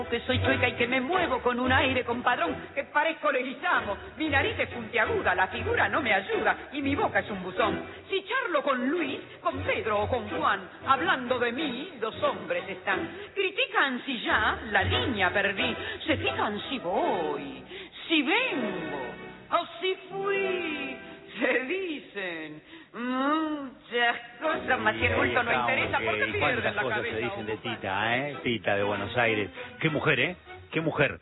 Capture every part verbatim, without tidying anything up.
Que soy chueca y que me muevo con un aire compadrón, que parezco Leguizamo, mi nariz es puntiaguda, la figura no me ayuda y mi boca es un buzón. Si charlo con Luis, con Pedro o con Juan, hablando de mí, los hombres están. Critican si ya la línea perdí, se fijan si voy, si vengo o si fui, se dicen muchas cosas, más que el bulto no interesa, porque pierden la cabeza. Se dicen de Tita, ¿eh? Tita de Buenos Aires. Qué mujer, ¿eh? Qué mujer.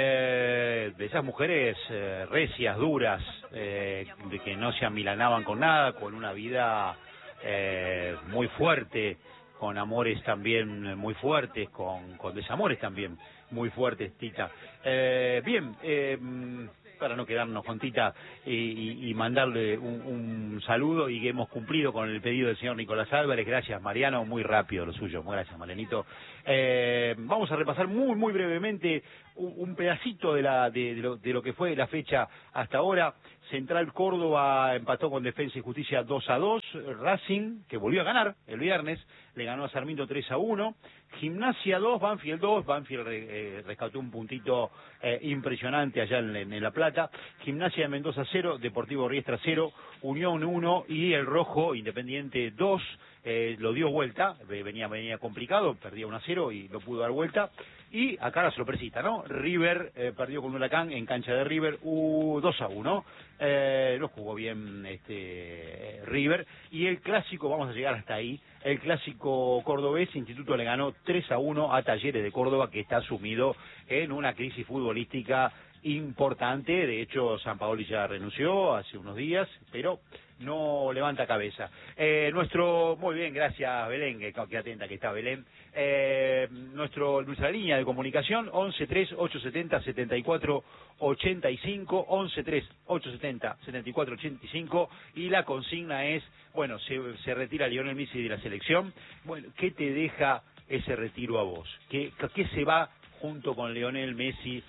Eh, de esas mujeres eh, recias, duras, eh, de que no se amilanaban con nada, con una vida eh, muy fuerte, con amores también muy fuertes, con, con desamores también muy fuertes, Tita. Eh, bien, eh, para no quedarnos con Tita y, y, y mandarle un, un saludo y que hemos cumplido con el pedido del señor Nicolás Álvarez. Gracias, Mariano, muy rápido lo suyo. Muy gracias, Marianito. Eh, vamos a repasar muy, muy brevemente un, un pedacito de, la, de, de, lo, de lo que fue la fecha hasta ahora. Central Córdoba empató con Defensa y Justicia dos a dos. Racing, que volvió a ganar el viernes, le ganó a Sarmiento tres a uno. Gimnasia dos, Banfield dos. Banfield eh, rescató un puntito eh, impresionante allá en, en La Plata. Gimnasia de Mendoza cero, Deportivo Riestra cero, Unión uno y el Rojo Independiente dos. Eh, lo dio vuelta, venía venía complicado, perdía uno a cero y lo pudo dar vuelta. Y acá la sorpresita, ¿no? River eh, perdió con Huracán en cancha de River uh, dos a uno. Eh, no jugó bien este River. Y el clásico, vamos a llegar hasta ahí, el clásico cordobés, Instituto le ganó tres a uno a Talleres de Córdoba, que está sumido en una crisis futbolística importante. De hecho, Sampaoli ya renunció hace unos días, pero no levanta cabeza. Eh, nuestro, muy bien, gracias Belén, que, que atenta que está Belén. Eh, nuestro, nuestra línea de comunicación, once tres ocho setenta setenta y cuatro ochenta y cinco, once tres ocho setenta setenta y cuatro ochenta y cinco, y la consigna es, bueno, se, se retira Lionel Messi de la selección. Bueno, ¿qué te deja ese retiro a vos? ¿Qué, qué se va junto con Lionel Messi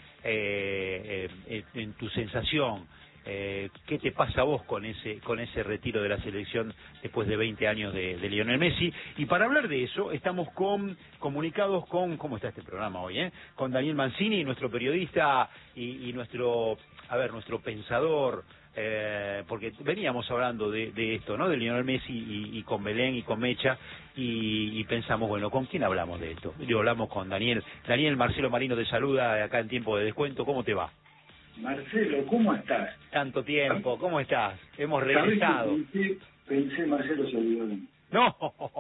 eh, eh, en tu sensación? Eh, ¿Qué te pasa a vos con ese con ese retiro de la selección después de veinte años de, de Lionel Messi? Y para hablar de eso, estamos con comunicados con, ¿cómo está este programa hoy? Eh? Con Daniel Mancini, nuestro periodista y, y nuestro, a ver, nuestro pensador, eh, porque veníamos hablando de, de esto, ¿no? De Lionel Messi y, y con Belén y con Mecha, y, y pensamos, bueno, ¿con quién hablamos de esto? Y hablamos con Daniel. Daniel, Marcelo Marino te saluda acá en tiempo de descuento. ¿Cómo te va? Marcelo, ¿cómo estás? Tanto tiempo, ¿cómo estás? Hemos regresado. Pensé, pensé, Marcelo se olvidó de mí. No,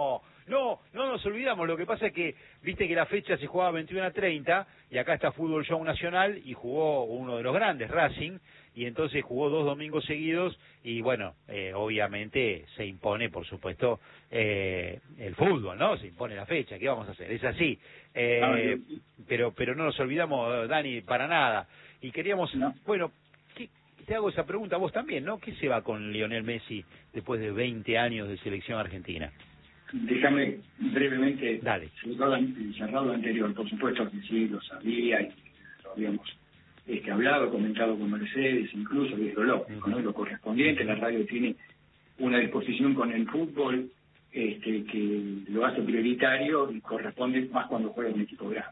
no, no nos olvidamos. Lo que pasa es que, viste que la fecha se jugaba veintiuno a treinta, y acá está Fútbol Show Nacional, y jugó uno de los grandes, Racing, y entonces jugó dos domingos seguidos, y bueno, eh, obviamente se impone, por supuesto, eh, el fútbol, ¿no? Se impone la fecha, ¿qué vamos a hacer? Es así. Eh, Ah, yo... pero, pero no nos olvidamos, Dani, para nada. Y queríamos, no. bueno, ¿qué, te hago esa pregunta a vos también, ¿no? ¿Qué se va con Lionel Messi después de veinte años de selección argentina? Déjame brevemente Dale. cerrar lo anterior. Por supuesto que sí, lo sabía y lo habíamos este, hablado, comentado con Mercedes, incluso, y es lo lógico, uh-huh. ¿no? Lo correspondiente. La radio tiene una disposición con el fútbol este, que lo hace prioritario y corresponde más cuando juega un equipo grande.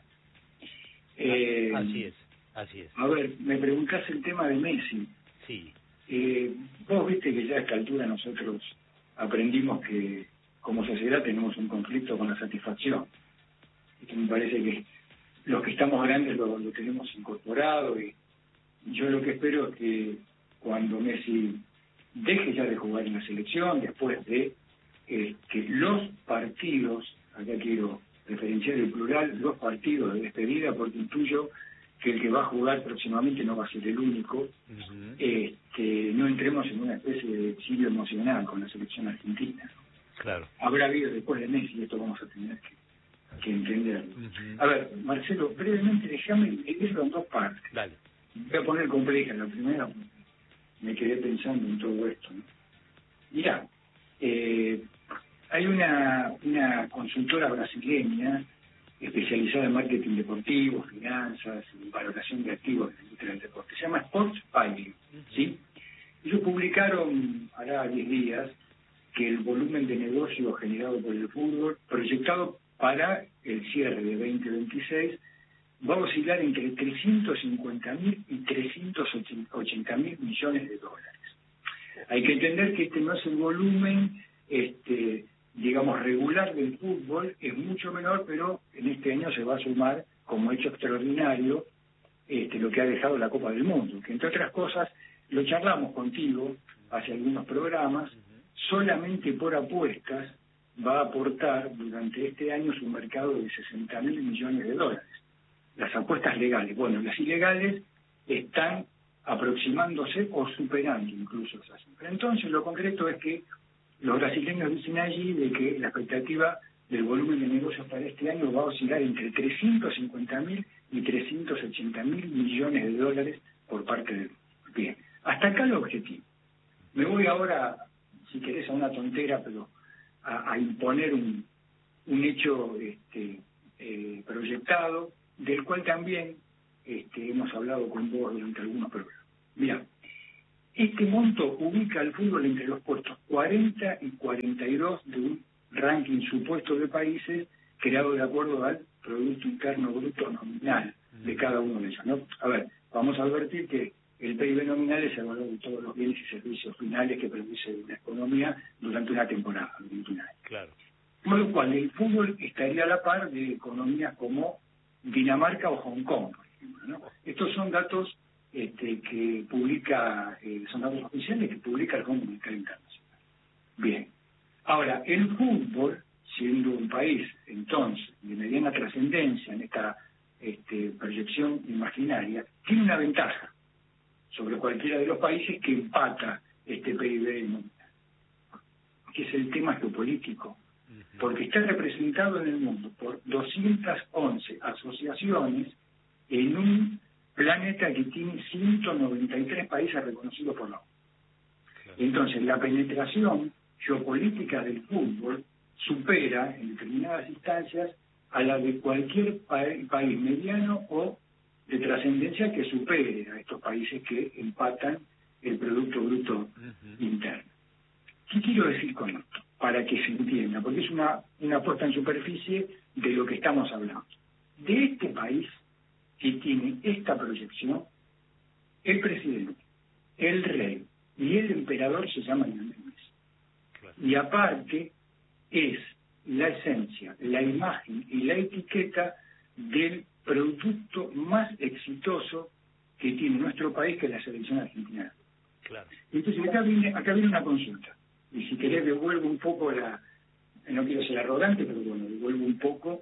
Eh, Así es. Así es. A ver, me preguntás el tema de Messi. Sí. Eh, vos viste que ya a esta altura nosotros aprendimos que como sociedad tenemos un conflicto con la satisfacción. Y que me parece que los que estamos grandes lo, lo tenemos incorporado, y yo lo que espero es que cuando Messi deje ya de jugar en la selección, después de eh, que los partidos, acá quiero referenciar el plural, los partidos de despedida, porque intuyo que el que va a jugar próximamente no va a ser el único, uh-huh. este, no entremos en una especie de exilio emocional con la selección argentina. Claro. Habrá habido después de Messi, esto vamos a tener que, que entenderlo. Uh-huh. A ver, Marcelo, brevemente déjame dividirlo en dos partes. Dale. Voy a poner compleja la primera, me quedé pensando en todo esto, ¿no? Mirá, eh, hay una, una consultora brasileña especializada en marketing deportivo, finanzas y valoración de activos de la industria del deporte. Se llama Sports Value, ¿sí? Ellos publicaron, hará diez días, que el volumen de negocio generado por el fútbol, proyectado para el cierre de veinte veintiséis, va a oscilar entre trescientos cincuenta mil y trescientos ochenta mil millones de dólares. Hay que entender que este no es el volumen, este, digamos, regular del fútbol, es mucho menor, pero en este año se va a sumar como hecho extraordinario este, lo que ha dejado la Copa del Mundo, que entre otras cosas, lo charlamos contigo hace algunos programas, solamente por apuestas va a aportar durante este año su mercado de sesenta mil millones de dólares. Las apuestas legales, bueno, las ilegales están aproximándose o superando incluso esa cifra. Entonces, lo concreto es que los brasileños dicen allí de que la expectativa del volumen de negocios para este año va a oscilar entre trescientos cincuenta mil y trescientos ochenta mil millones de dólares por parte del mundo. Bien, hasta acá el objetivo. Me voy ahora, si querés, a una tontera, pero a, a imponer un, un hecho este, eh, proyectado, del cual también este, hemos hablado con vos durante algunos programas. Mira, este monto ubica al fútbol entre los puestos cuarenta y cuarenta y dos de un ranking supuesto de países creado de acuerdo al Producto Interno Bruto nominal de cada uno de ellos, ¿no? A ver, vamos a advertir que el P I B nominal es el valor de todos los bienes y servicios finales que produce una economía durante una temporada, durante un año. Claro. Con lo cual, el fútbol estaría a la par de economías como Dinamarca o Hong Kong, por ejemplo, ¿no? Estos son datos este, que publica, eh, son datos oficiales que publica el Fondo Monetario Internacional. Bien. Ahora, el fútbol, siendo un país, entonces, de mediana trascendencia en esta este, proyección imaginaria, tiene una ventaja sobre cualquiera de los países que empata este P I B nominal, que es el tema geopolítico, porque está representado en el mundo por doscientas once asociaciones en un planeta que tiene ciento noventa y tres países reconocidos por la ONU. Entonces, la penetración geopolítica del fútbol supera en determinadas instancias a la de cualquier pa país mediano o de trascendencia que supere a estos países que empatan el Producto Bruto uh-huh. Interno. ¿Qué quiero decir con esto? Para que se entienda, porque es una, una puesta en superficie de lo que estamos hablando. De este país que tiene esta proyección, el presidente, el rey y el emperador se llaman Lionel Messi. Claro. Y aparte es la esencia, la imagen y la etiqueta del producto más exitoso que tiene nuestro país, que es la selección argentina. Claro. Entonces acá viene, acá viene una consulta. Y si querés devuelvo un poco la, no quiero ser arrogante, pero bueno, devuelvo un poco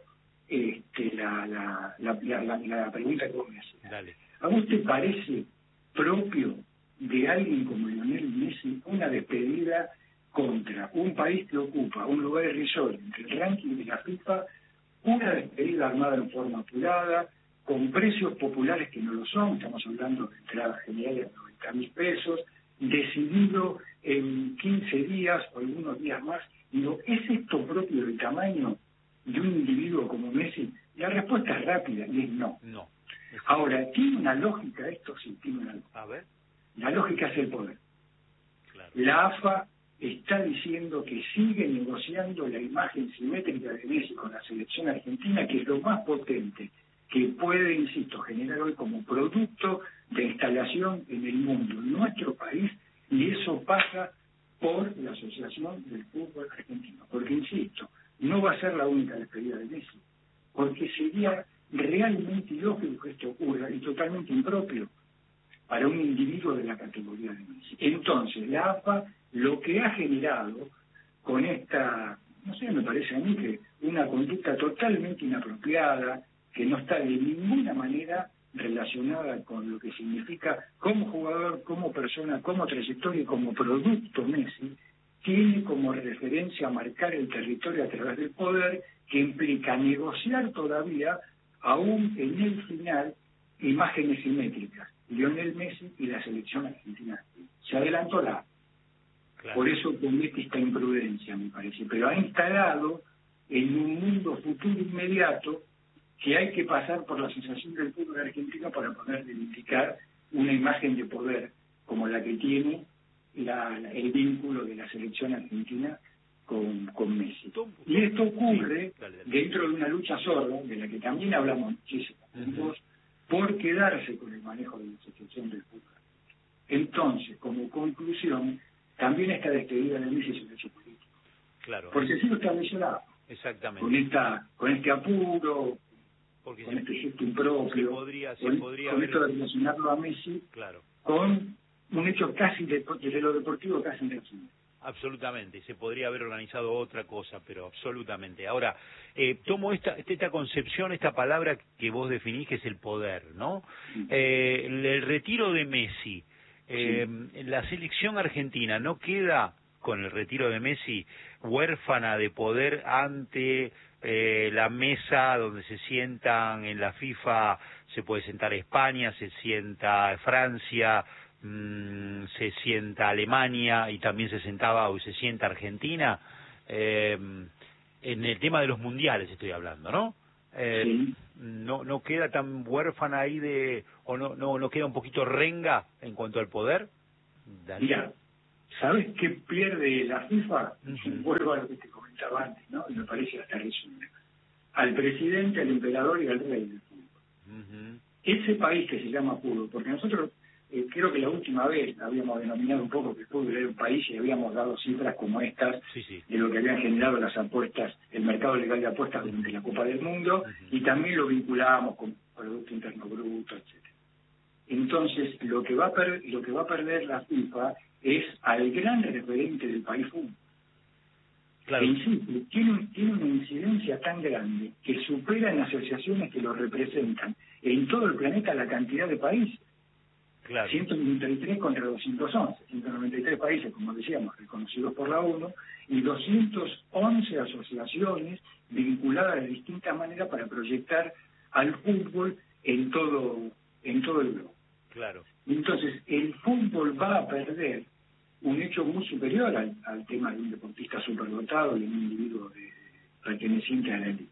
este, la, la, la, la, la, la pregunta que vos me haces. Dale. ¿A vos te parece propio de alguien como Lionel Messi una despedida contra un país que ocupa un lugar irrisorio entre el ranking de la FIFA, una despedida armada en forma apurada, con precios populares que no lo son, estamos hablando de entradas generales de noventa mil pesos, decidido en quince días o algunos días más? Digo, ¿es esto propio del tamaño de un individuo como Messi? La respuesta es rápida y es no. No. Ahora, ¿tiene una lógica esto? Sí, tiene una lógica. A ver. La lógica es el poder. Claro. La A F A está diciendo que sigue negociando la imagen simétrica de Messi con la selección argentina, que es lo más potente que puede, insisto, generar hoy como producto de instalación en el mundo, en nuestro país, y eso pasa por la Asociación del Fútbol Argentino. Porque, insisto, no va a ser la única despedida de Messi, porque sería realmente ilógico que esto ocurra y totalmente impropio para un individuo de la categoría de Messi. Entonces, la A F A lo que ha generado con esta, no sé, me parece a mí que una conducta totalmente inapropiada, que no está de ninguna manera relacionada con lo que significa como jugador, como persona, como trayectoria y como producto Messi, tiene como referencia marcar el territorio a través del poder, que implica negociar todavía, aún en el final, imágenes simétricas. Lionel Messi y la selección argentina. Se adelantó la. Claro. Por eso comete esta imprudencia, me parece. Pero ha instalado en un mundo futuro inmediato que hay que pasar por la Asociación del Fútbol Argentino para poder reivindicar una imagen de poder como la que tiene la, la, el vínculo de la selección argentina con, con Messi. Y esto ocurre dentro de una lucha sorda, de la que también hablamos muchísimo juntos, por quedarse con el manejo de la asociación del fútbol. Entonces, como conclusión, también esta despedida de Messi es un hecho político. Claro. Porque así lo estableció la A F A. Exactamente. Con, esta, con este apuro, Porque con se, este gesto impropio, podría, con, podría con haber... esto de relacionarlo a Messi, claro, con un hecho casi de, de lo deportivo, casi de aquí. Absolutamente, se podría haber organizado otra cosa, pero absolutamente. Ahora, eh, tomo esta, esta concepción, esta palabra que vos definís, que es el poder, ¿no? Sí. Eh, el, el retiro de Messi, eh, sí. La selección argentina no queda, con el retiro de Messi, huérfana de poder ante eh, la mesa donde se sientan en la FIFA, se puede sentar España, se sienta Francia, se sienta Alemania y también se sentaba o se sienta Argentina, eh, en el tema de los mundiales estoy hablando, ¿no? Eh, sí. no no queda tan huérfana ahí de, o no no no queda un poquito renga en cuanto al poder. Mira, ¿sabes qué pierde la FIFA? Uh-huh. Vuelvo a lo que te comentaba antes, ¿no? Y me parece hasta resumen. Al presidente, al emperador y al rey del fútbol. Uh-huh. Ese país que se llama fútbol, porque nosotros Eh, creo que la última vez habíamos denominado un poco que el fútbol era un país y habíamos dado cifras como estas, sí, sí, de lo que habían generado las apuestas, el mercado legal de apuestas durante la Copa del Mundo, uh-huh, y también lo vinculábamos con Producto Interno Bruto, etcétera. Entonces, lo que va a per- lo que va a perder la FIFA es al gran referente del país fútbol. Claro. En sí, tiene, tiene una incidencia tan grande que supera en asociaciones que lo representan en todo el planeta la cantidad de países. Claro. ciento noventa y tres contra doscientos once, ciento noventa y tres países, como decíamos, reconocidos por la ONU, y doscientas once asociaciones vinculadas de distintas maneras para proyectar al fútbol en todo, en todo el globo. Claro. Entonces, el fútbol va a perder un hecho muy superior al, al tema de un deportista superdotado y un individuo de, perteneciente a la élite.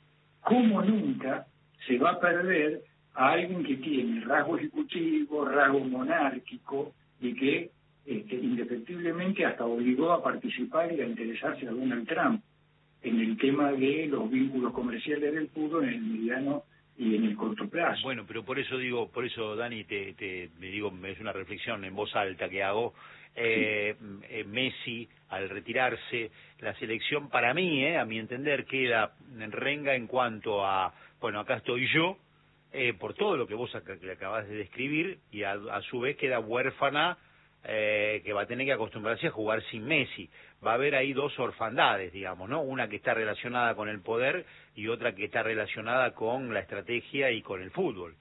Como nunca se va a perder a alguien que tiene rasgo ejecutivo, rasgo monárquico y que este, indefectiblemente hasta obligó a participar y a interesarse a Donald Trump en el tema de los vínculos comerciales del fútbol en el mediano y en el corto plazo. Bueno, pero por eso digo, por eso Dani, te, te, te digo, es una reflexión en voz alta que hago. Eh, sí. eh, Messi, al retirarse, la selección para mí, eh, a mi entender, queda en renga en cuanto a, bueno, acá estoy yo, Eh, por todo lo que vos ac- que acabas de describir, y a, a su vez queda huérfana, eh, que va a tener que acostumbrarse a jugar sin Messi. Va a haber ahí dos orfandades, digamos, ¿no? Una que está relacionada con el poder y otra que está relacionada con la estrategia y con el fútbol.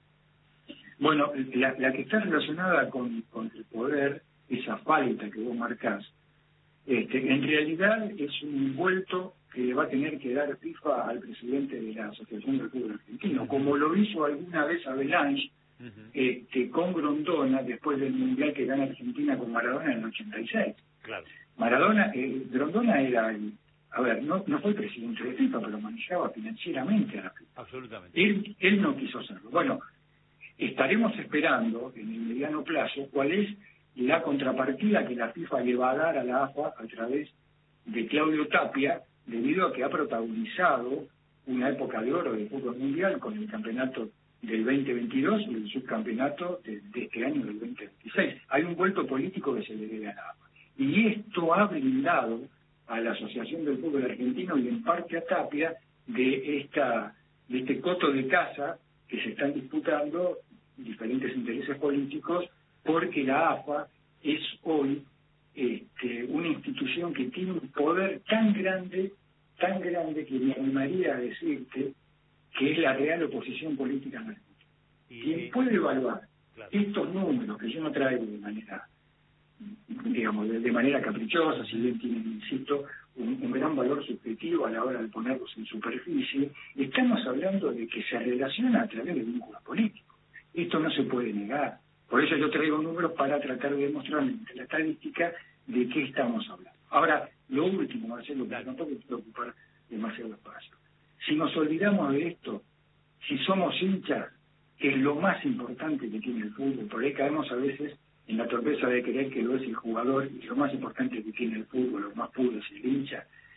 Bueno, la, la que está relacionada con, con el poder, esa falta que vos marcás, este, en realidad es un vuelto que le va a tener que dar FIFA al presidente de la Asociación del Fútbol Argentino, como lo hizo alguna vez Avalanche, uh-huh, este, con Grondona después del Mundial que gana Argentina con Maradona en el ochenta y seis. Claro. Maradona, eh, Grondona era, el, a ver, no, no fue el presidente de FIFA, pero manejaba financieramente a la FIFA. Absolutamente. Él, él no quiso hacerlo. Bueno, estaremos esperando en el mediano plazo cuál es la contrapartida que la FIFA le va a dar a la A F A a través de Claudio Tapia, debido a que ha protagonizado una época de oro del fútbol mundial con el campeonato del veinte veintidós y el subcampeonato de, de este año del veinte veintiséis. Hay un vuelto político que se le debe a la A F A. Y esto ha brindado a la Asociación del Fútbol Argentino y en parte a Tapia de esta de este coto de caza que se están disputando diferentes intereses políticos, porque la A F A es hoy este, una institución que tiene un poder tan grande, tan grande que me animaría a decirte que es la real oposición política en Argentina. Y quien puede evaluar, claro, estos números que yo no traigo de manera, digamos, de, de manera caprichosa, si bien tienen, insisto, un, un gran valor subjetivo a la hora de ponerlos en superficie, estamos hablando de que se relaciona a través de vínculos políticos. Esto no se puede negar. Por eso yo traigo números para tratar de demostrar mediante la estadística de qué estamos hablando. Ahora, lo último, Marcelo, que no tengo que ocupar demasiado espacio. Si nos olvidamos de esto, si somos hinchas, que es lo más importante que tiene el fútbol, por ahí caemos a veces en la torpeza de creer que lo es el jugador, y lo más importante que tiene el fútbol, lo más puro es el hincha.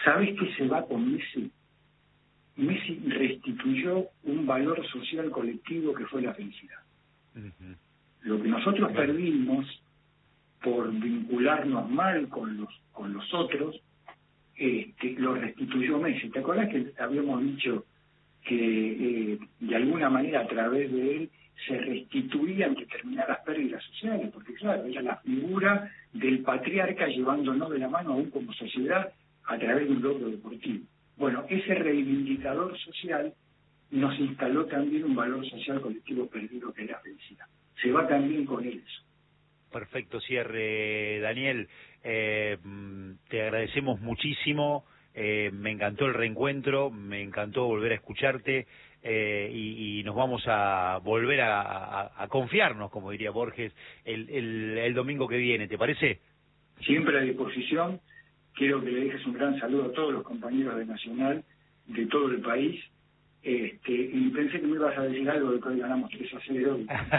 ¿Sabés qué se va con Messi? Messi restituyó un valor social colectivo que fue la felicidad. Uh-huh. Lo que nosotros perdimos por vincularnos mal con los con los otros, este, lo restituyó Messi. ¿Te acordás que habíamos dicho que eh, de alguna manera a través de él se restituían determinadas pérdidas sociales? Porque claro, era la figura del patriarca llevándonos de la mano aún como sociedad a través de un logro deportivo. Bueno, ese reivindicador social nos instaló también un valor social colectivo perdido que es la felicidad. Se va también con él eso. Perfecto cierre, Daniel. Eh, te agradecemos muchísimo. Eh, me encantó el reencuentro, me encantó volver a escucharte eh, y, y nos vamos a volver a, a, a confiarnos, como diría Borges, el, el, el domingo que viene. ¿Te parece? Siempre a disposición. Quiero que le dejes un gran saludo a todos los compañeros de Nacional, de todo el país. Este, y pensé que me ibas a decir algo de que hoy ganamos tres a cero.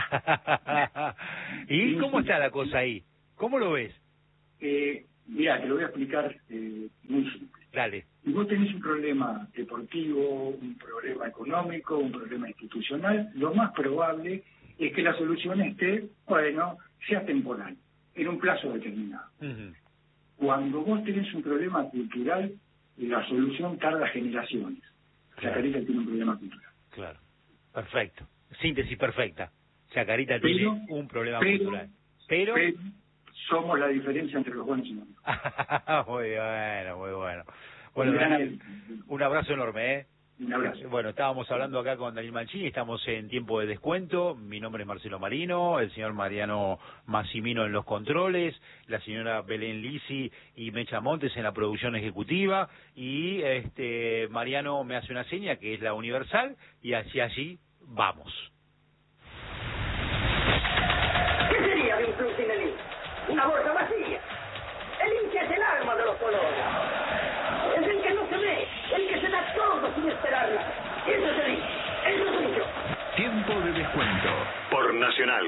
¿Y cómo está la cosa ahí? ¿Cómo lo ves? Eh, mira, te lo voy a explicar eh, muy simple. Dale. Si vos tenés un problema deportivo, un problema económico, un problema institucional, lo más probable es que la solución esté, bueno, sea temporal, en un plazo determinado. Uh-huh. Cuando vos tenés un problema cultural, la solución tarda generaciones. Claro. Chacarita tiene un problema cultural. Claro, perfecto. Síntesis perfecta. Chacarita pero, tiene un problema pero, cultural. Pero... pero somos la diferencia entre los buenos y los malos. Muy bueno, muy bueno. Bueno, Daniel, un abrazo enorme, ¿eh? Un abrazo. Bueno, estábamos hablando acá con Daniel Mancini, estamos en tiempo de descuento. Mi nombre es Marcelo Marino, el señor Mariano Massimino en los controles, la señora Belén Lisi y Mecha Montes en la producción ejecutiva, y este Mariano me hace una seña que es la universal, y hacia allí vamos. ¿Qué sería de un club sin el hincha? Una bolsa vacía. El hincha es el alma de los colores. Es el que no se ve, el que se da todo sin esperar nada. Eso es el hincha, eso soy yo. Tiempo de descuento por Nacional.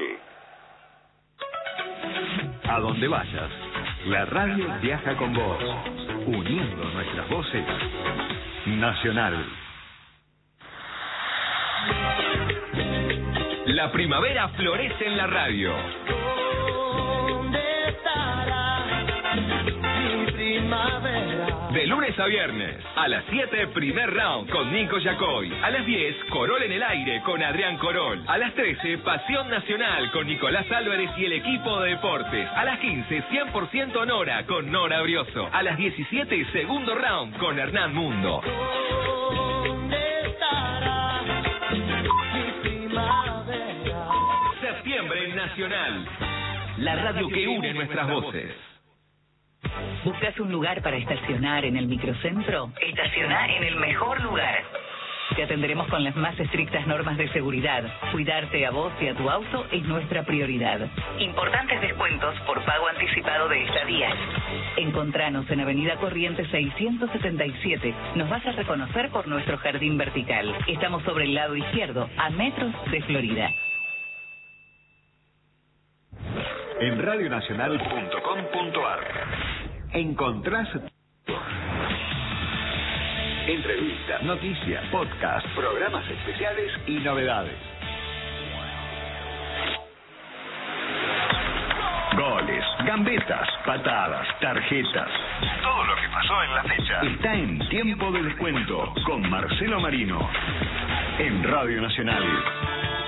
A donde vayas, la radio viaja con vos, uniendo nuestras voces. Nacional. La primavera florece en la radio. ¿Dónde estará mi primavera? De lunes a viernes, a las siete, primer round con Nico Yacoy. A las diez, Corol en el aire con Adrián Corol. A las trece, Pasión Nacional con Nicolás Álvarez y el equipo de deportes. A las quince, cien por ciento Nora con Nora Brioso. A las diecisiete, segundo round con Hernán Mundo. ¿Dónde estará mi primavera? Septiembre en Nacional. La radio que une nuestras voces. ¿Buscas un lugar para estacionar en el microcentro? Estaciona en el mejor lugar. Te atenderemos con las más estrictas normas de seguridad. Cuidarte a vos y a tu auto es nuestra prioridad. Importantes descuentos por pago anticipado de estadías. Encontranos en Avenida Corrientes seiscientos setenta y siete. Nos vas a reconocer por nuestro jardín vertical. Estamos sobre el lado izquierdo, a metros de Florida. En radionacional punto com punto ar encontrás entrevistas, noticias, podcasts, programas especiales y novedades. Goles, gambetas, patadas, tarjetas. Todo lo que pasó en la fecha está en Tiempo de Descuento con Marcelo Marino en Radio Nacional.